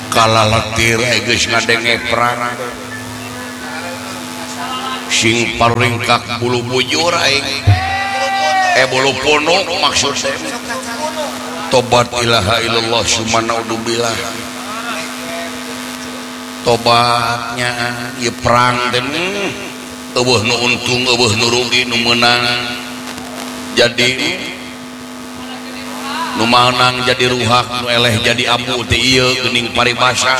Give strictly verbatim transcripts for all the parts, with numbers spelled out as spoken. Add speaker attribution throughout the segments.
Speaker 1: kalah letir geus ngadenge perang sing paringkak bulu bujur aing eh bulu punuk maksudnya tobat ilaha illallah subhanallah tobatnya ieu perang teh eueuh nu untung eueuh nu rugi nu meunang jadi nu menang jadi ruhak nu eleh jadi abu teh ieu geuning paribasa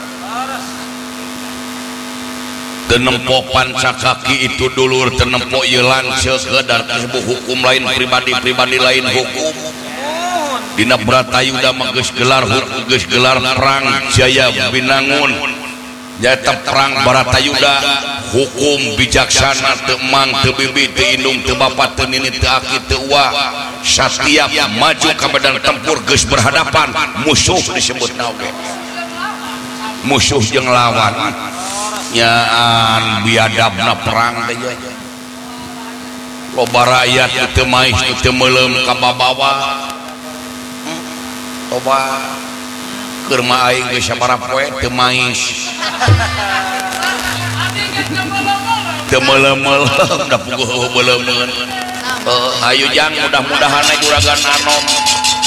Speaker 1: teu nempo panca kaki itu dulur teu nempo ieu lanceuk keudar disebut hukum lain pribadi-pribadi lain hukum dina Bratayuda mah geus gelar geus gelar perang Jaya Binangun nyata perang Bratayuda hukum bijaksana teu mang teu bibi teu indung teu bapa teu nini teu aki teu uwa satiap maju ka medan tempur geus berhadapan musuh disebut oge musuh jeung lawan nyaan biadabna perang teh loba rakyat teu maih teu meuleum ka babawa loba keur mah aing geus sabaraha poe teu maih teu meuleum-meuleum da puguh meuleumeun ayo jang mudah-mudahan juragan anom